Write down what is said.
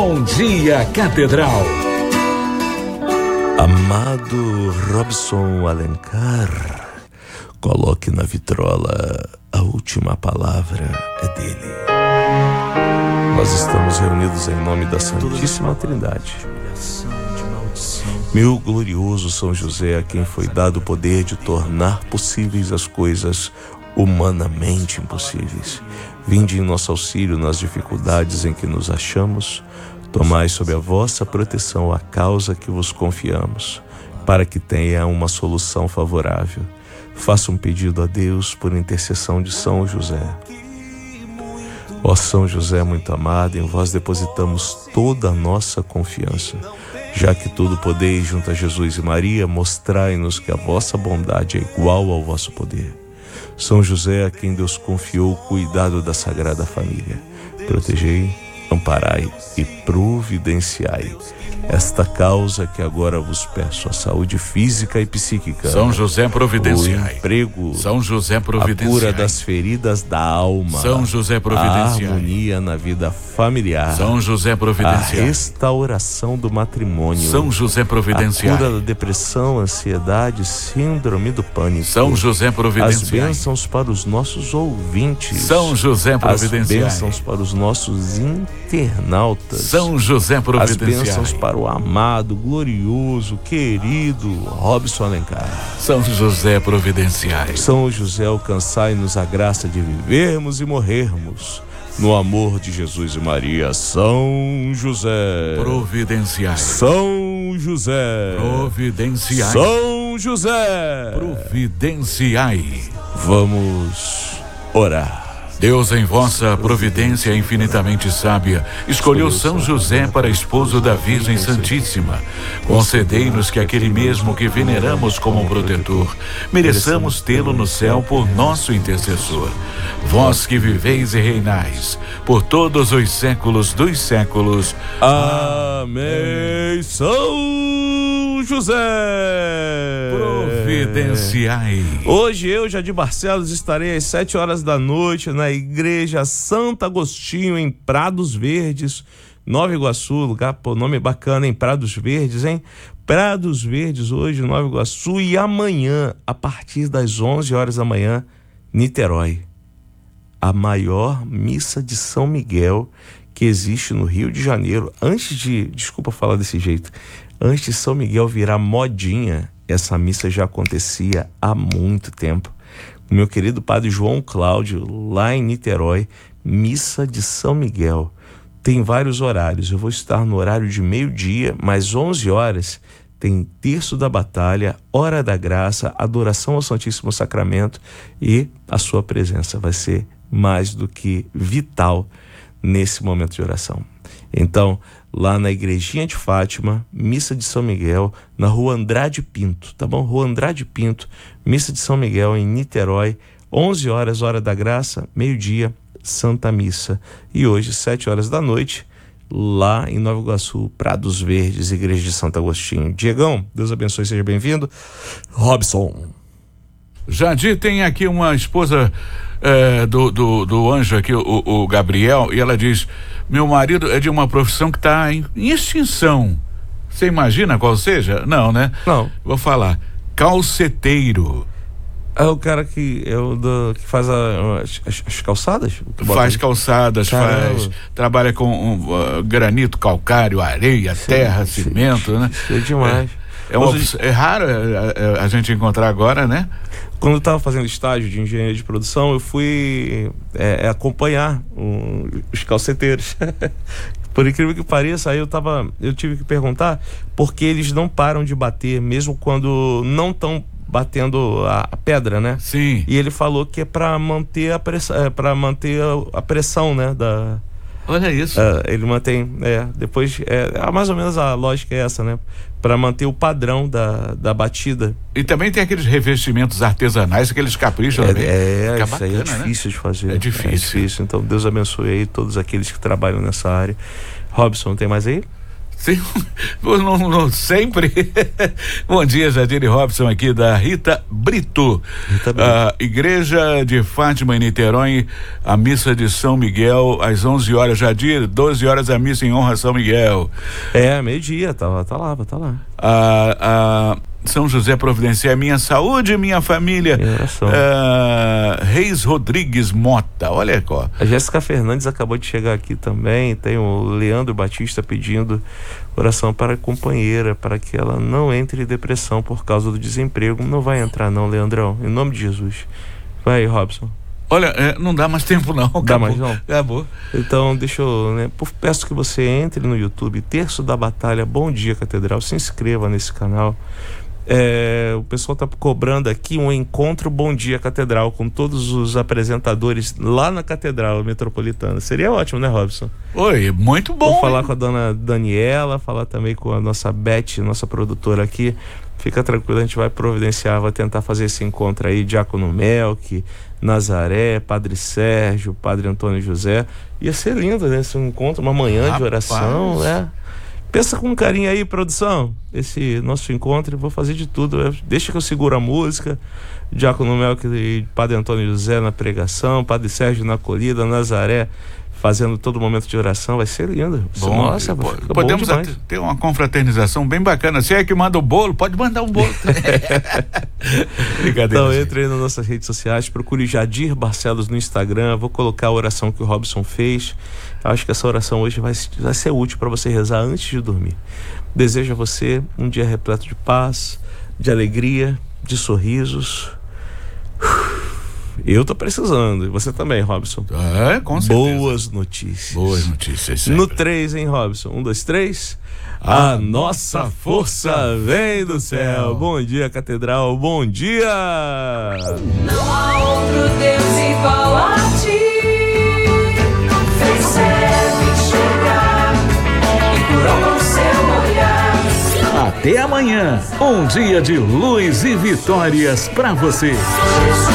Bom Dia Catedral. Amado Robson Alencar, coloque na vitrola, a última palavra é dele. Nós estamos reunidos em nome da Santíssima Trindade. Meu glorioso São José, a quem foi dado o poder de tornar possíveis as coisas humanamente impossíveis, vinde em nosso auxílio nas dificuldades em que nos achamos. Tomai sob a vossa proteção a causa que vos confiamos, para que tenha uma solução favorável. Faça um pedido a Deus por intercessão de São José. Ó São José muito amado, em vós depositamos toda a nossa confiança. Já que tudo podeis junto a Jesus e Maria, mostrai-nos que a vossa bondade é igual ao vosso poder. São José, a quem Deus confiou o cuidado da Sagrada Família, protegei, amparai e providenciai esta causa que agora vos peço: a saúde física e psíquica, São José providenciai, o emprego, São José providenciai, a cura das feridas da alma, São José providenciai, a harmonia na vida familiar, São José providenciai, a restauração do matrimônio, São José providenciai, a cura da depressão, ansiedade, síndrome do pânico, São José providenciai, as bênçãos para os nossos ouvintes, São José providenciai, as bênçãos para os nossos internautas, São José providenciai, as bênçãos para o amado, glorioso, querido Robson Alencar. São José providenciai. São José, alcançai-nos a graça de vivermos e morrermos no amor de Jesus e Maria. São José providenciai. São José providenciai. São José providenciai. Vamos orar. Deus, em vossa providência infinitamente sábia, escolheu São José para esposo da Virgem Santíssima. Concedei-nos que aquele mesmo que veneramos como protetor, mereçamos tê-lo no céu por nosso intercessor. Vós que viveis e reinais por todos os séculos dos séculos. Amém. São José providenciai. Hoje eu, Jadir Barcelos, estarei às 7 horas da noite na Igreja Santo Agostinho, em Prados Verdes, Nova Iguaçu. Lugar, pô, nome bacana, em Prados Verdes, hein? Prados Verdes hoje, Nova Iguaçu. E amanhã, a partir das 11 horas da manhã, Niterói. A maior missa de São Miguel que existe no Rio de Janeiro. Desculpa falar desse jeito, antes de São Miguel virar modinha, essa missa já acontecia há muito tempo. O meu querido padre João Cláudio, lá em Niterói, missa de São Miguel. Tem vários horários. Eu vou estar no horário de meio-dia, mas 11 horas tem terço da batalha, hora da graça, adoração ao Santíssimo Sacramento, e a sua presença vai ser mais do que vital nesse momento de oração. Então, lá na Igrejinha de Fátima, missa de São Miguel, na Rua Andrade Pinto, tá bom? Rua Andrade Pinto, missa de São Miguel em Niterói, 11 horas, hora da graça, meio-dia, Santa Missa. E hoje, 7 horas da noite, lá em Nova Iguaçu, Prados Verdes, Igreja de Santo Agostinho. Diegão, Deus abençoe, seja bem-vindo. Robson. Jadir, tem aqui uma esposa do anjo aqui, o Gabriel, e ela diz: meu marido é de uma profissão que está em extinção. Você imagina qual seja? Não, né? Não. Vou falar: calceteiro. É o cara que faz as calçadas? Faz calçadas, trabalha com granito, calcário, areia, terra, cimento, né? Isso é demais. É raro a gente encontrar agora, né? Quando eu estava fazendo estágio de engenharia de produção, eu fui acompanhar os calceteiros. Por incrível que pareça, aí eu tive que perguntar por que eles não param de bater, mesmo quando não estão batendo a pedra, né? Sim. E ele falou que é para manter a pressão, né? Olha isso. Ele mantém, depois, mais ou menos a lógica é essa, né? Para manter o padrão da batida. E também tem aqueles revestimentos artesanais que eles capricham também. Isso bacana, aí é difícil, né? De fazer. É difícil. Então Deus abençoe aí todos aqueles que trabalham nessa área. Robson, tem mais aí? Sim, sempre. Bom dia, Jadire Robson aqui da Rita Brito. Igreja de Fátima em Niterói, a missa de São Miguel às 11 horas. Jadire, 12 horas a missa em honra a São Miguel. Meio-dia, tá lá. São José providencia minha saúde e minha família. Reis Rodrigues Mota, olha só. A Jéssica Fernandes acabou de chegar aqui também. Tem o Leandro Batista pedindo oração para a companheira, para que ela não entre em depressão por causa do desemprego. Não vai entrar não, Leandrão, em nome de Jesus. Vai aí, Robson. Olha, não dá mais tempo não. Acabou. Dá mais não? Acabou. Então, deixa eu, peço que você entre no YouTube, Terço da Batalha, Bom Dia Catedral, se inscreva nesse canal. O pessoal está cobrando aqui um encontro Bom Dia Catedral com todos os apresentadores lá na Catedral Metropolitana. Seria ótimo, né, Robson? Oi, muito bom. Vou falar com a dona Daniela, falar também com a nossa Beth, nossa produtora aqui. Fica tranquilo, a gente vai providenciar, vai tentar fazer esse encontro aí, Diácono Melk, Nazaré, Padre Sérgio, Padre Antônio José. Ia ser lindo, né, esse encontro, uma manhã de oração, né? Pensa com carinho aí, produção, esse nosso encontro. Eu vou fazer de tudo. Deixa que eu seguro a música. Diácono Melk e Padre Antônio José na pregação, Padre Sérgio na acolhida, Nazaré fazendo todo momento de oração. Vai ser lindo. Bom, nossa, podemos ter uma confraternização bem bacana. Se é que manda o bolo, pode mandar um bolo. Então entre aí nas nossas redes sociais, procure Jadir Barcelos no Instagram. Vou colocar a oração que o Robson fez. Eu acho que essa oração hoje vai ser útil para você rezar antes de dormir. Desejo a você um dia repleto de paz, de alegria, de sorrisos. Eu tô precisando, e você também, Robson. Com certeza. Boas notícias. Boas notícias sempre. No 3, hein, Robson? 1, 2, 3. A nossa força vem do céu. Bom dia, Catedral. Bom dia. Não há outro Deus igual a ti. Fez cego enxergar e curou com seu olhar. Até amanhã, um dia de luz e vitórias para você.